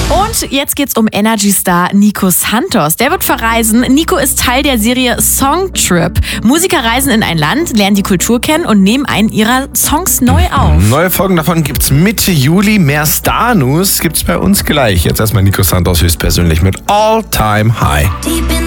Und jetzt geht's um Energy-Star Nico Santos. Der wird verreisen. Nico ist Teil der Serie Song Trip. Musiker reisen in ein Land, lernen die Kultur kennen und nehmen einen ihrer Songs neu auf. Neue Folgen davon gibt's Mitte Juli. Mehr Star-News gibt's bei uns gleich. Jetzt erstmal Nico Santos höchstpersönlich mit All Time High.